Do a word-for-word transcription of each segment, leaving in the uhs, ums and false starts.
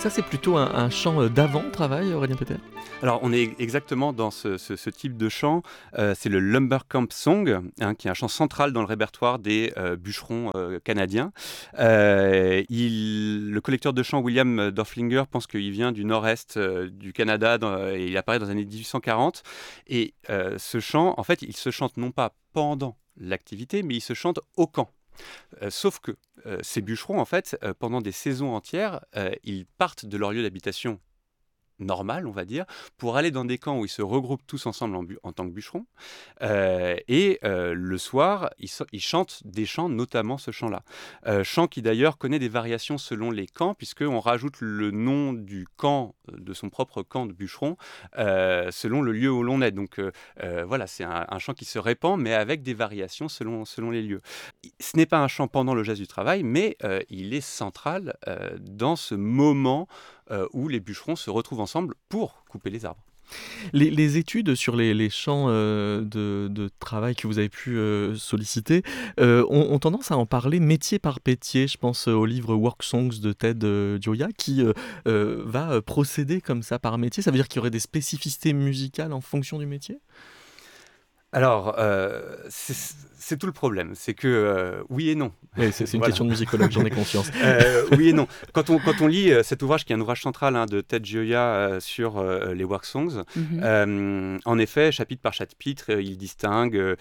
Ça, c'est plutôt un, un chant d'avant-travail, Aurélien Péter ? Alors, on est exactement dans ce, ce, ce type de chant. Euh, c'est le Lumbercamp Song, hein, qui est un chant central dans le répertoire des euh, bûcherons euh, canadiens. Euh, il, le collecteur de chant William Dorflinger pense qu'il vient du nord-est euh, du Canada dans, et il apparaît dans les années dix-huit cent quarante. Et euh, ce chant, en fait, il se chante non pas pendant l'activité, mais il se chante au camp. Euh, sauf que euh, ces bûcherons, en fait, euh, pendant des saisons entières, euh, ils partent de leur lieu d'habitation normal, on va dire, pour aller dans des camps où ils se regroupent tous ensemble en, bu- en tant que bûcherons. Euh, et euh, le soir, ils, so- ils chantent des chants, notamment ce chant-là. Euh, chant qui d'ailleurs connaît des variations selon les camps, puisqu'on rajoute le nom du camp, de son propre camp de bûcherons, euh, selon le lieu où l'on est. Donc euh, euh, voilà, c'est un, un chant qui se répand, mais avec des variations selon, selon les lieux. Ce n'est pas un chant pendant le geste du travail, mais euh, il est central euh, dans ce moment euh, où les bûcherons se retrouvent ensemble pour couper les arbres. Les, les études sur les, les champs euh, de, de travail que vous avez pu euh, solliciter euh, ont, ont tendance à en parler métier par métier. Je pense au livre Work Songs de Ted euh, Gioia qui euh, euh, va procéder comme ça par métier. Ça veut dire qu'il y aurait des spécificités musicales en fonction du métier ? Alors, euh, c'est, c'est tout le problème, c'est que euh, oui et non. Oui, c'est, c'est une Voilà. question de musicologue, j'en ai conscience. Euh, oui et non. Quand on, quand on lit euh, cet ouvrage, qui est un ouvrage central hein, de Ted Gioia euh, sur euh, les work songs, Mhm. euh, en effet, chapitre par chapitre, euh, il distingue euh,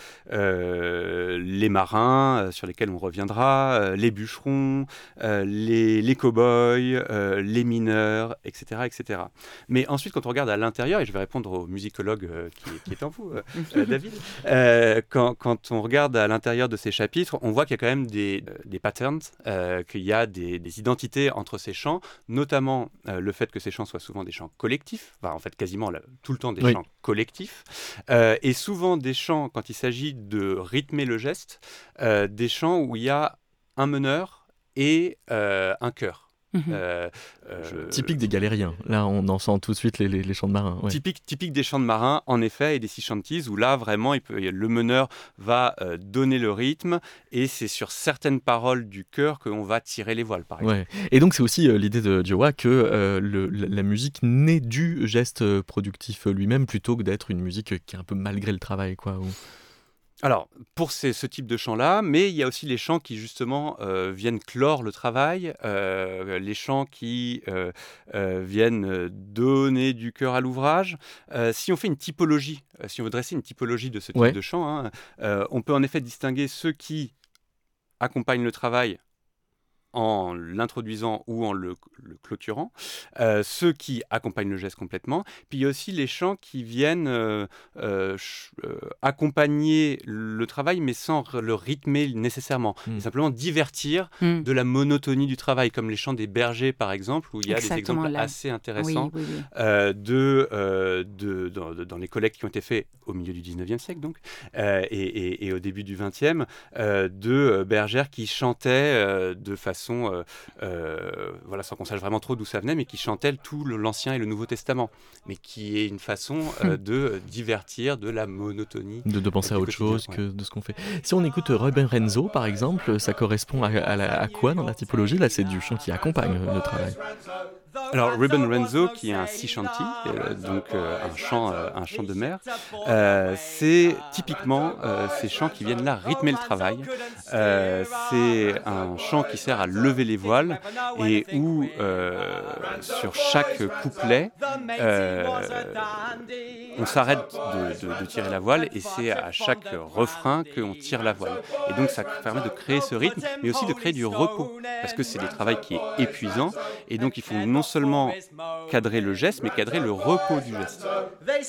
euh, les marins, euh, sur lesquels on reviendra, euh, les bûcherons, euh, les, les cow-boys, euh, les mineurs, et cetera, et cetera. Mais ensuite, quand on regarde à l'intérieur, et je vais répondre au musicologue euh, qui, qui est en vous, euh, euh, David, euh, quand, quand on regarde à l'intérieur de ces chapitres, on voit qu'il y a quand même des, euh, des patterns, euh, qu'il y a des, des identités entre ces chants, notamment euh, le fait que ces chants soient souvent des chants collectifs, enfin, en fait quasiment là, tout le temps des Oui. chants collectifs, euh, et souvent des chants, quand il s'agit de rythmer le geste, euh, des chants où il y a un meneur et euh, un chœur. Mhm. Euh, euh, Typique des galériens. Là, on en sent tout de suite les, les, les chants de marins. Ouais. Typique, typique des chants de marins, en effet, et des sea shanties, où là, vraiment, il peut, le meneur va euh, donner le rythme, et c'est sur certaines paroles du chœur qu'on va tirer les voiles, par exemple. Ouais. Et donc c'est aussi euh, l'idée de Gioia que euh, le, la, la musique naît du geste euh, productif lui-même plutôt que d'être une musique qui est un peu malgré le travail, quoi. Ou... Alors, pour ces, ce type de chants-là, mais il y a aussi les chants qui, justement, euh, viennent clore le travail, euh, les chants qui euh, euh, viennent donner du cœur à l'ouvrage. Euh, si on fait une typologie, euh, si on veut dresser une typologie de ce type Ouais. de chants, hein, euh, on peut en effet distinguer ceux qui accompagnent le travail en l'introduisant ou en le, le clôturant, euh, ceux qui accompagnent le geste complètement, puis il y a aussi les chants qui viennent euh, euh, ch- euh, accompagner le travail, mais sans r- le rythmer nécessairement, Mm. et simplement divertir Mm. de la monotonie du travail, comme les chants des bergers, par exemple, où il y a Exactement, des exemples là. assez Oui, intéressants oui, oui. euh, de, euh, de, dans, de- dans les collectes qui ont été faits au milieu du dix-neuvième siècle, donc, euh, et, et- et au début du vingtième, euh, de euh, bergères qui chantaient euh, de façon, euh, euh, voilà, sans qu'on sache vraiment trop d'où ça venait, mais qui chantaient tout le- l'Ancien et le Nouveau Testament, mais qui est une façon euh, de euh, divertir de la monotonie. De, de penser Du à autre quotidien, chose ouais. que de ce qu'on fait. Si on écoute Ruben Renzo, par exemple, ça correspond à, à, la- à quoi dans la typologie ? Là, c'est du chant qui accompagne le travail. Alors, Ruben Renzo, qui est un sea shanty, euh, donc euh, un chant, euh, un chant de mer, euh, c'est typiquement euh, ces chants qui viennent là rythmer le travail. Euh, c'est un chant qui sert à lever les voiles et où, euh, sur chaque couplet, euh, on s'arrête de, de- de tirer la voile et c'est à chaque refrain qu'on tire la voile. Et donc, ça permet de créer ce rythme, mais aussi de créer du repos, parce que c'est du travail qui est épuisant et donc il faut non seulement cadrer le geste, mais cadrer le repos du geste.